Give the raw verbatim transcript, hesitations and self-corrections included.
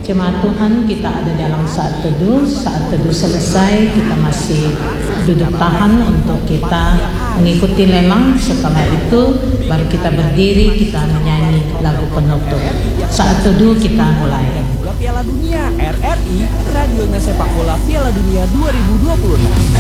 Jemaat Tuhan, kita ada dalam saat teduh. Saat teduh selesai, kita masih duduk tahan untuk kita mengikuti lelang. Setelah itu baru kita berdiri, kita menyanyi lagu penutup. Saat teduh kita mulai. Piala Dunia R R I, radionya sepak bola Piala Dunia dua ribu dua puluh enam.